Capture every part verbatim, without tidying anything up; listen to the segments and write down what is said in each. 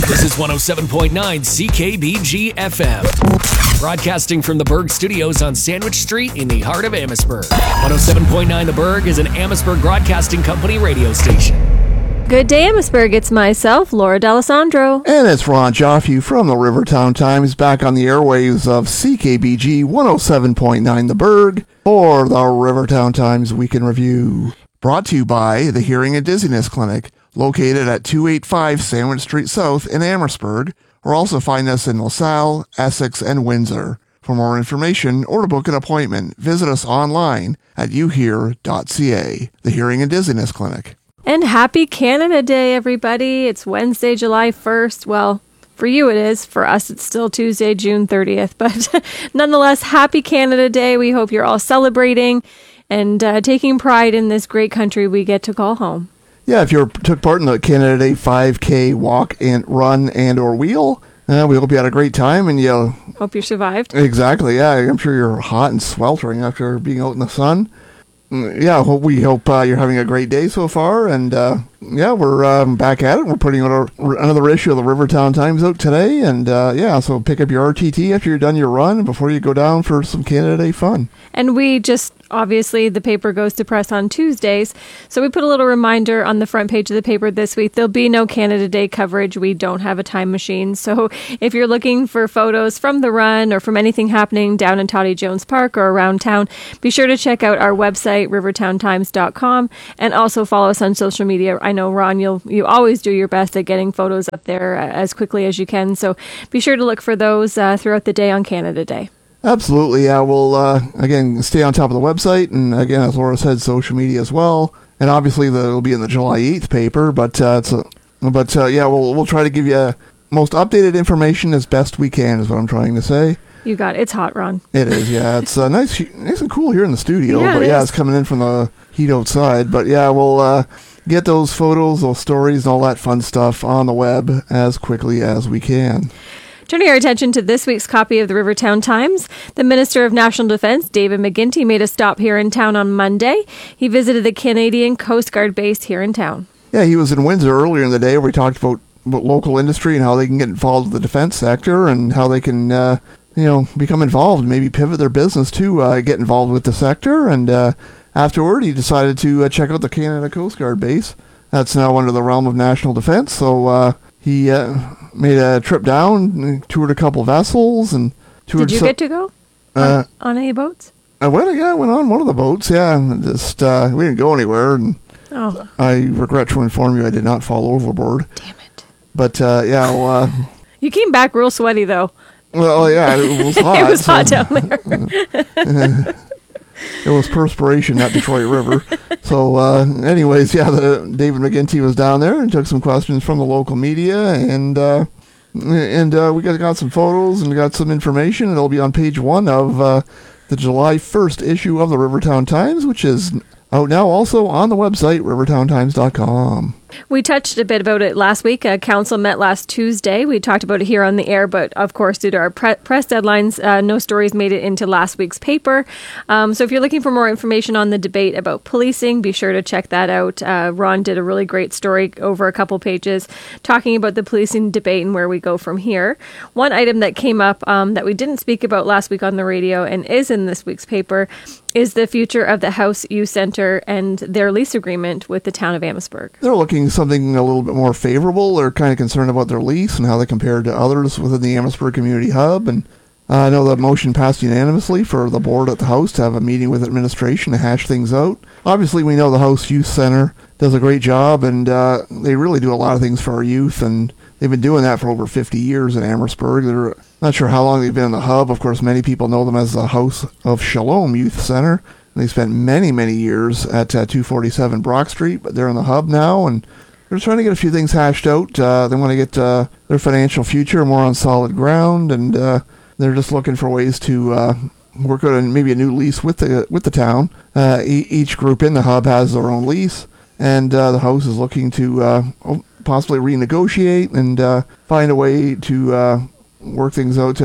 This is one oh seven point nine C K B G F M. Broadcasting from the Berg Studios on Sandwich Street in the heart of Amherstburg. one oh seven point nine The Berg is an Amherstburg Broadcasting Company radio station. Good day, Amherstburg. It's myself, Laura D'Alessandro. And it's Ron Joffe from the Rivertown Times back on the airwaves of C K B G one oh seven point nine The Berg for the Rivertown Times Weekend Review. Brought to you by the Hearing and Dizziness Clinic, located at two eighty-five Sandwich Street South in Amherstburg, or also find us in LaSalle, Essex, and Windsor. For more information or to book an appointment, visit us online at u hear dot c a. The Hearing and Dizziness Clinic. And happy Canada Day, everybody. It's Wednesday, July first. Well, for you it is. For us, it's still Tuesday, June thirtieth. But nonetheless, happy Canada Day. We hope you're all celebrating and uh, taking pride in this great country we get to call home. Yeah, if you took part in the Canada Day five K walk and run and or wheel, uh, we hope you had a great time and you hope you survived. Exactly. Yeah, I'm sure you're hot and sweltering after being out in the sun. Yeah, we hope uh, you're having a great day so far, and uh, yeah, we're um, back at it. We're putting out a, another issue of the Rivertown Times out today, and uh, yeah, so pick up your R T T after you're done your run before you go down for some Canada Day fun. And we just, obviously, the paper goes to press on Tuesdays, so we put a little reminder on the front page of the paper this week. There'll be no Canada Day coverage. We don't have a time machine, so if you're looking for photos from the run or from anything happening down in Toddy Jones Park or around town, be sure to check out our website, rivertown times dot com, and also follow us on social media. I know, Ron, you'll you always do your best at getting photos up there as quickly as you can, so be sure to look for those uh, throughout the day on Canada Day. Absolutely, yeah. We'll, uh, again, stay on top of the website, and again, as Laura said, social media as well. And obviously, the, it'll be in the July eighth paper, but uh, it's a, but uh, yeah, we'll we'll try to give you most updated information as best we can, is what I'm trying to say. You got it. It's hot, Ron. It is, yeah. It's uh, nice, nice and cool here in the studio, yeah, but it yeah, is. It's coming in from the heat outside. But yeah, we'll uh, get those photos, those stories, and all that fun stuff on the web as quickly as we can. Turning our attention to this week's copy of the Rivertown Times, the Minister of National Defence, David McGuinty, made a stop here in town on Monday. He visited the Canadian Coast Guard base here in town. Yeah, he was in Windsor earlier in the day where he talked about, about local industry and how they can get involved with the defence sector and how they can, uh, you know, become involved, maybe pivot their business to uh, get involved with the sector. And uh, afterward, he decided to uh, check out the Canada Coast Guard base. That's now under the realm of national defence, so uh, he... Uh, made a trip down, toured a couple vessels, and toured. Did you so- get to go uh, on, on any boats? I went. Yeah, I went on one of the boats. Yeah, and just uh, we didn't go anywhere, and oh. I regret to inform you I did not fall overboard. Damn it! But uh, yeah, well, uh, you came back real sweaty though. Well, yeah, it was hot. It was so, hot down there. It was perspiration, not Detroit River. So, uh, anyways, yeah, the, David McGuinty was down there and took some questions from the local media, and uh, and uh, we got, got some photos and got some information, and it'll be on page one of uh, the July first issue of the Rivertown Times, which is out now also on the website, rivertown times dot com. We touched a bit about it last week. Uh, council met last Tuesday. We talked about it here on the air, but of course, due to our pre- press deadlines, uh, no stories made it into last week's paper. Um, so if you're looking for more information on the debate about policing, be sure to check that out. Uh, Ron did a really great story over a couple pages talking about the policing debate and where we go from here. One item that came up um, that we didn't speak about last week on the radio and is in this week's paper is the future of the House Youth Centre and their lease agreement with the town of Amherstburg. They're looking something a little bit more favorable. They're kind of concerned about their lease and how they compare to others within the Amherstburg Community Hub. And uh, I know the motion passed unanimously for the board at the House to have a meeting with administration to hash things out. Obviously, we know the House Youth Centre does a great job, and uh, they really do a lot of things for our youth, and they've been doing that for over fifty years in Amherstburg. They're not sure how long they've been in the hub. Of course, many people know them as the House of Shalom Youth Center. They spent many, many years at uh, two forty-seven Brock Street, but they're in the hub now, and they're trying to get a few things hashed out. Uh, they want to get uh, their financial future more on solid ground, and uh, they're just looking for ways to uh, work out maybe a new lease with the with the town. Uh, e- each group in the hub has their own lease, and uh, the House is looking to uh, possibly renegotiate and uh, find a way to uh, work things out to, to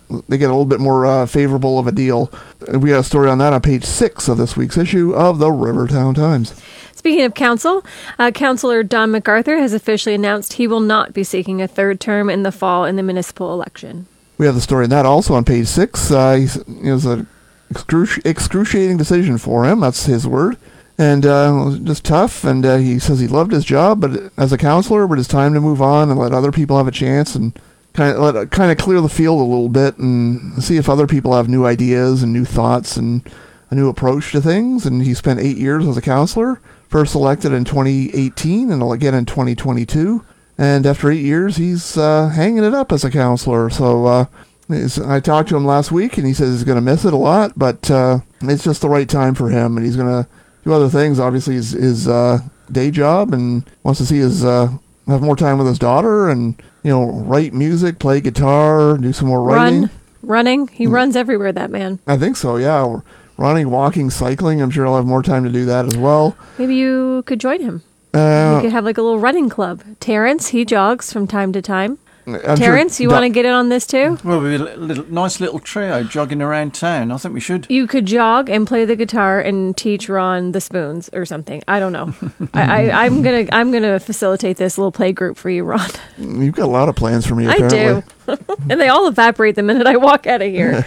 they get a little bit more uh, favorable of a deal. We got a story on that on page six of this week's issue of the Rivertown Times. Speaking of council, uh, Councillor Don MacArthur has officially announced he will not be seeking a third term in the fall in the municipal election. We have the story on that also on page six. Uh, he's, it was an excruci- excruciating decision for him. That's his word. And uh, it was just tough. And uh, he says he loved his job, but as a councillor, but it's time to move on and let other people have a chance and kind of let kind of clear the field a little bit and see if other people have new ideas and new thoughts and a new approach to things. And he spent eight years as a councillor. First elected in twenty eighteen and again in twenty twenty-two. And after eight years, he's uh, hanging it up as a counselor. So uh, I talked to him last week, and he says he's going to miss it a lot, but uh, it's just the right time for him. And he's going to do other things, obviously, his, his uh, day job, and wants to see his uh, have more time with his daughter and, you know, write music, play guitar, do some more writing. Run, running. He mm. runs everywhere, that man. I think so, yeah. Running, walking, cycling. I'm sure he'll have more time to do that as well. Maybe you could join him. Uh, you could have like a little running club. Terrence, he jogs from time to time. I'm Terrence, sure you want to get in on this too? Well, we're a little, nice little trio jogging around town. I think we should. You could jog and play the guitar and teach Ron the spoons or something. I don't know. I, I, I'm gonna I'm gonna facilitate this little play group for you, Ron. You've got a lot of plans for me, apparently. I do. And they all evaporate the minute I walk out of here.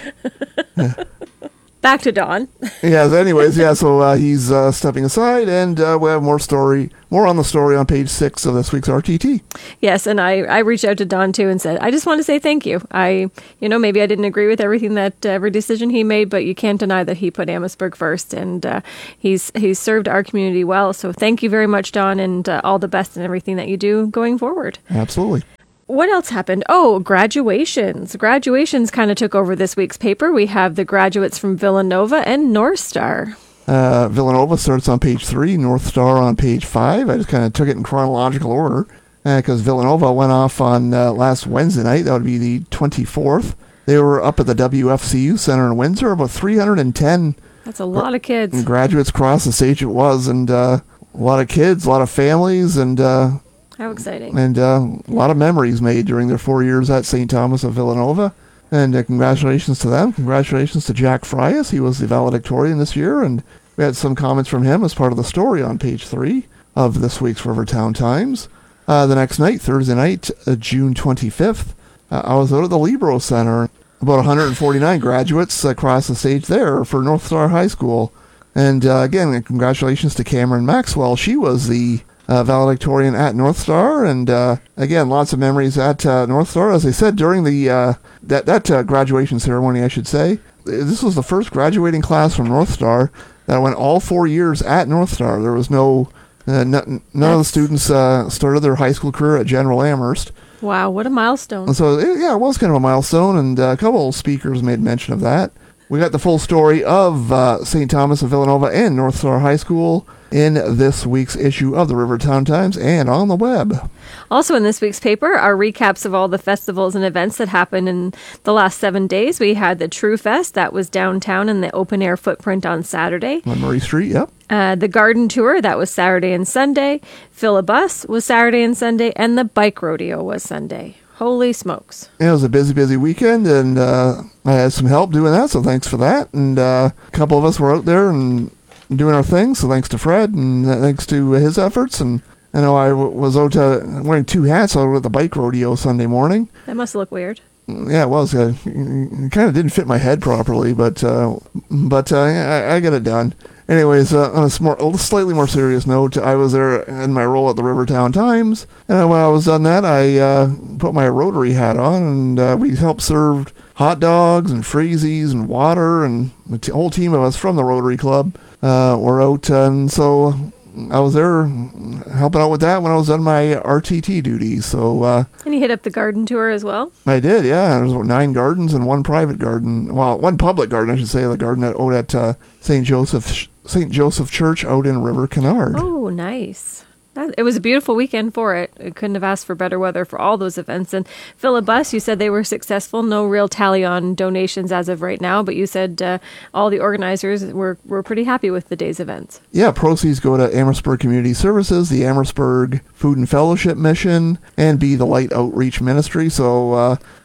Back to Don. Yes, anyways, yeah, so uh, he's uh, stepping aside, and uh, we have more story, more on the story on page six of this week's R T T. Yes, and I, I reached out to Don, too, and said, I just want to say thank you. I, you know, maybe I didn't agree with everything that, uh, every decision he made, but you can't deny that he put Amherstburg first, and uh, he's he's served our community well. So thank you very much, Don, and uh, all the best in everything that you do going forward. Absolutely. What else happened? Oh, graduations. Graduations kind of took over this week's paper. We have the graduates from Villanova and North Star. Uh, Villanova starts on page three, North Star on page five. I just kind of took it in chronological order because uh, Villanova went off on uh, last Wednesday night. That would be the twenty-fourth. They were up at the W F C U Center in Windsor. About three hundred ten. That's a lot of kids. Graduates across the stage it was, and uh, a lot of kids, a lot of families, and... Uh, How exciting. And uh, a lot of memories made during their four years at Saint Thomas of Villanova. And uh, congratulations to them. Congratulations to Jack Frias. He was the valedictorian this year. And we had some comments from him as part of the story on page three of this week's Rivertown Times. Uh, the next night, Thursday night, uh, June twenty-fifth, uh, I was out at the Libro Center. About one hundred forty-nine graduates across the stage there for North Star High School. And uh, again, congratulations to Cameron Maxwell. She was the Uh, valedictorian at North Star, and uh, again, lots of memories at uh, North Star. As I said during the uh, that that uh, graduation ceremony, I should say, this was the first graduating class from North Star that went all four years at North Star. There was no uh, n- none of the students uh, started their high school career at General Amherst. Wow, what a milestone! And so it, yeah, it was kind of a milestone, and uh, a couple of speakers made mention of that. We got the full story of uh, Saint Thomas of Villanova and North Star High School in this week's issue of the Rivertown Times and on the web. Also in this week's paper are recaps of all the festivals and events that happened in the last seven days. We had the True Fest, that was downtown in the open air footprint on Saturday. On Murray Street, yep. Uh, the Garden Tour, that was Saturday and Sunday. Philibus was Saturday and Sunday. And the Bike Rodeo was Sunday. Holy smokes. It was a busy, busy weekend, and uh, I had some help doing that, so thanks for that. And uh, a couple of us were out there and doing our thing, so thanks to Fred, and thanks to his efforts. And I know I w- was out uh, wearing two hats out at the Bike Rodeo Sunday morning. That must look weird. Yeah, it was. Uh, it kind of didn't fit my head properly, but uh, but uh, I, I got it done. Anyways, uh, on a, smart, a slightly more serious note, I was there in my role at the Rivertown Times, and when I was done that, I uh, put my Rotary hat on, and uh, we helped serve hot dogs and freezies and water, and the t- whole team of us from the Rotary Club uh, were out, and so I was there helping out with that when I was on my R T T duties. So, uh, and you hit up the garden tour as well? I did, yeah. There was nine gardens and one private garden. Well, one public garden, I should say, the garden at, out at uh, Saint Joseph Saint Joseph Church out in River Canard. Oh, nice. That, it was a beautiful weekend for it. I couldn't have asked for better weather for all those events. And Philibus, you said they were successful. No real tally on donations as of right now, but you said uh, all the organizers were, were pretty happy with the day's events. Yeah, proceeds go to Amherstburg Community Services, the Amherstburg Food and Fellowship Mission, and Be the Light Outreach Ministry. So uh,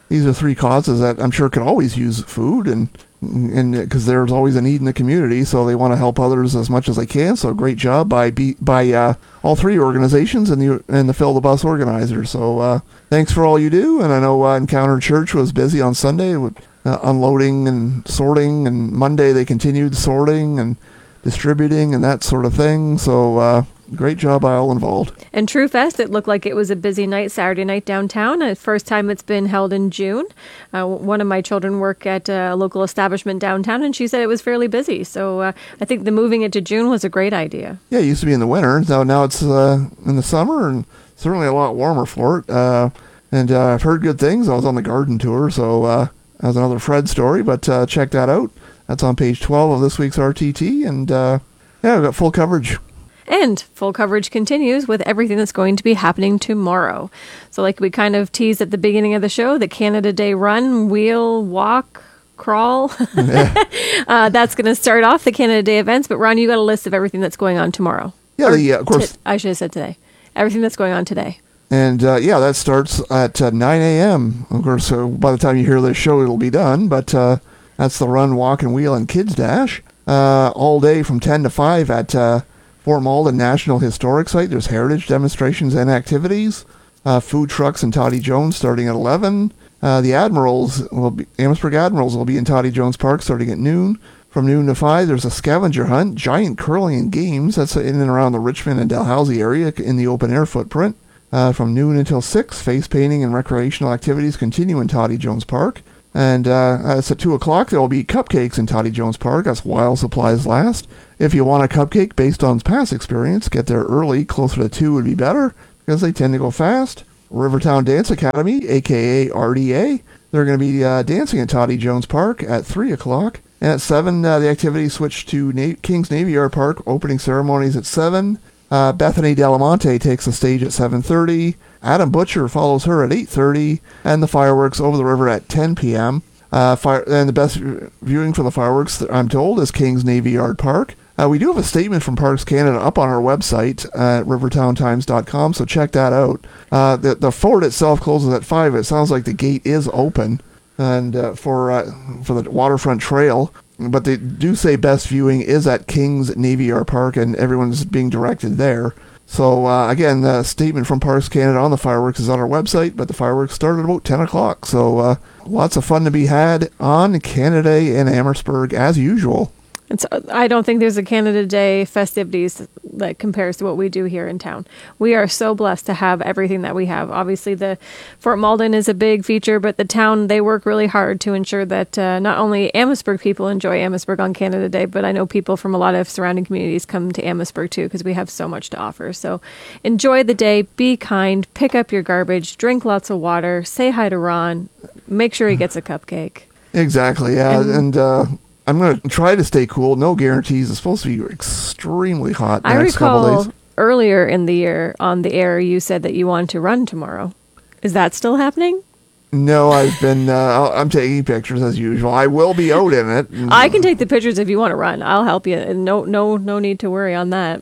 these are three causes that I'm sure could always use food, and and because there's always a need in the community, so they want to help others as much as they can. So great job by be, by uh, all three organizations and the and the Fill the Bus organizer. So uh, thanks for all you do. And I know uh, Encounter Church was busy on Sunday with uh, unloading and sorting, and Monday they continued sorting and distributing and that sort of thing. So uh, great job by all involved. And True Fest, it looked like it was a busy night Saturday night downtown. Uh, first time it's been held in June. Uh, one of my children work at a local establishment downtown, and she said it was fairly busy. So uh, I think the moving it to June was a great idea. Yeah, it used to be in the winter. Now, now it's uh, in the summer, and certainly a lot warmer for it. Uh, and uh, I've heard good things. I was on the garden tour, so uh, that was another Fred story, but uh, check that out. That's on page twelve of this week's R T T, and uh, yeah, we've got full coverage. And full coverage continues with everything that's going to be happening tomorrow. So like we kind of teased at the beginning of the show, the Canada Day run, wheel, walk, crawl. Yeah. uh, that's going to start off the Canada Day events. But Ron, you got a list of everything that's going on tomorrow. Yeah, the, uh, of course. T- I should have said today. Everything that's going on today. And uh, yeah, that starts at uh, nine a.m. Of course, so by the time you hear this show, it'll be done. But uh, that's the run, walk, and wheel and kids dash. Uh, all day from ten to five at uh, Fort Malden National Historic Site. There's heritage demonstrations and activities. Uh, food trucks and Toddy Jones starting at eleven. Uh, the Admirals will be, Amherstburg Admirals will be in Toddy Jones Park starting at noon. From noon to five, there's a scavenger hunt, giant curling and games. That's in and around the Richmond and Dalhousie area in the open air footprint. Uh, from noon until six, face painting and recreational activities continue in Toddy Jones Park. And uh, it's at two o'clock, there will be cupcakes in Toddy Jones Park. That's while supplies last. If you want a cupcake based on past experience, get there early. Closer to two would be better because they tend to go fast. Rivertown Dance Academy, a k a. R D A. They're going to be uh, dancing at Toddy Jones Park at three o'clock. And at seven, uh, the activities switch to Na- Kings Navy Yard Park. Opening ceremonies at seven. Uh, Bethany Delamonte takes the stage at seven thirty. Adam Butcher follows her at eight thirty. And the fireworks over the river at ten p.m. Uh, fire- and the best viewing for the fireworks, I'm told, is Kings Navy Yard Park. Uh, we do have a statement from Parks Canada up on our website at rivertown times dot com, so check that out. Uh, the, the fort itself closes at five. It sounds like the gate is open and uh, for uh, for the waterfront trail, but they do say best viewing is at Kings Navy Yard Park, and everyone's being directed there. So uh, again, the statement from Parks Canada on the fireworks is on our website, but the fireworks start at about ten o'clock. So uh, lots of fun to be had on Canada Day in Amherstburg as usual. And so I don't think there's a Canada Day festivities that compares to what we do here in town. We are so blessed to have everything that we have. Obviously, the Fort Malden is a big feature, but the town, they work really hard to ensure that uh, not only Amherstburg people enjoy Amherstburg on Canada Day, but I know people from a lot of surrounding communities come to Amherstburg too, because we have so much to offer. So enjoy the day, be kind, pick up your garbage, drink lots of water, say hi to Ron, make sure he gets a cupcake. Exactly, yeah, And- and... uh I'm going to try to stay cool. No guarantees. It's supposed to be extremely hot the I next couple recall days. earlier in the year on the air, you said that you wanted to run tomorrow. Is that still happening? No, I've been, uh, I'll- I'm taking pictures as usual. I will be out in it. I can take the pictures if you want to run. I'll help you. And no, no, no need to worry on that.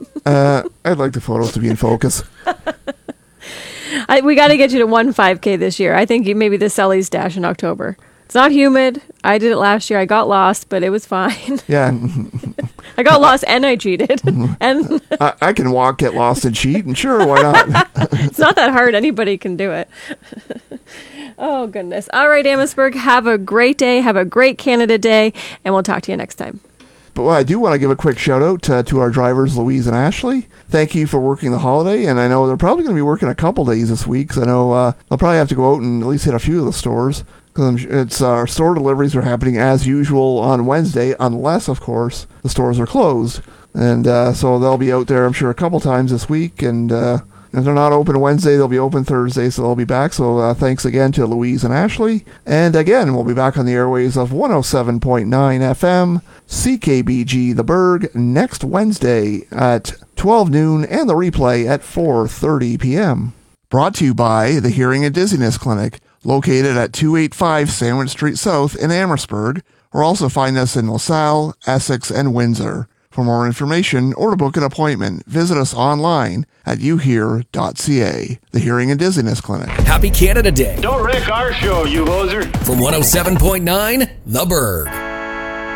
Uh, I'd like the photos to be in focus. I, we got to get you to one five K this year. I think you, maybe the Sully's Dash in October. It's not humid. I did it last year. I got lost, but it was fine. Yeah, I got lost and I cheated. And I, I can walk, get lost, and cheat, and sure, why not? it's not that hard. Anybody can do it. Oh, goodness. All right, Amherstburg, have a great day. Have a great Canada Day, and we'll talk to you next time. But well, I do want to give a quick shout out uh, to our drivers, Louise and Ashley. Thank you for working the holiday, and I know they're probably going to be working a couple days this week, because I know uh, they'll probably have to go out and at least hit a few of the stores. Because it's uh, our store deliveries are happening as usual on Wednesday, unless, of course, the stores are closed. And uh, so they'll be out there, I'm sure, a couple times this week. And uh, if they're not open Wednesday, they'll be open Thursday, so they'll be back. So uh, thanks again to Louise and Ashley. And again, we'll be back on the airways of one oh seven point nine F M, C K B G The Berg, next Wednesday at twelve noon, and the replay at four thirty p.m. Brought to you by the Hearing and Dizziness Clinic, located at two eighty-five Sandwich Street South in Amherstburg, or also find us in LaSalle, Essex, and Windsor. For more information or to book an appointment, visit us online at u hear dot c a. The Hearing and Dizziness Clinic. Happy Canada Day Don't wreck our show, you hoser. from one oh seven point nine The Berg.